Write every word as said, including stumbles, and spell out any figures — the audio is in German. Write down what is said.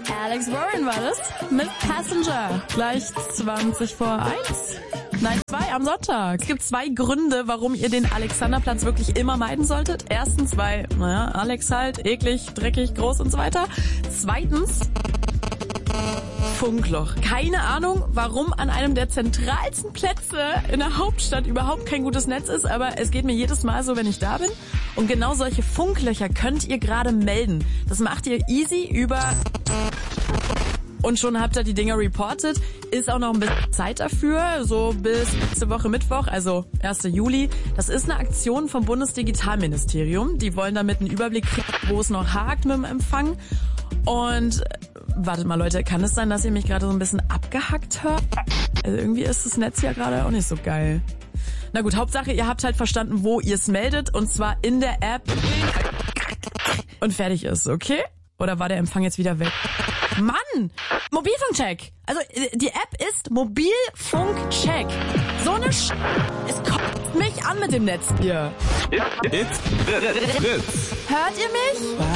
Alex Warren war das mit Passenger. Gleich zwanzig vor eins. Nein, zwei am Sonntag. Es gibt zwei Gründe, warum ihr den Alexanderplatz wirklich immer meiden solltet. Erstens, weil, naja, Alex halt, eklig, dreckig, groß und so weiter. Zweitens, Funkloch. Keine Ahnung, warum an einem der zentralsten Plätze in der Hauptstadt überhaupt kein gutes Netz ist, aber es geht mir jedes Mal so, wenn ich da bin. Und genau solche Funklöcher könnt ihr gerade melden. Das macht ihr easy über... Und schon habt ihr die Dinger reported. Ist auch noch ein bisschen Zeit dafür, so bis nächste Woche Mittwoch, also erster Juli. Das ist eine Aktion vom Bundesdigitalministerium. Die wollen damit einen Überblick kriegen, wo es noch hakt mit dem Empfang. Und wartet mal, Leute, kann es sein, dass ihr mich gerade so ein bisschen abgehackt hört? Also irgendwie ist das Netz ja gerade auch nicht so geil. Na gut, Hauptsache, ihr habt halt verstanden, wo ihr es meldet, und zwar in der App. Und fertig ist, okay? Oder war der Empfang jetzt wieder weg? Mann! Mobilfunkcheck! Also, die App ist Mobilfunkcheck. So eine Sch... Es kotzt mich an mit dem Netz hier. It's, it's, it's, it's. Hört ihr mich?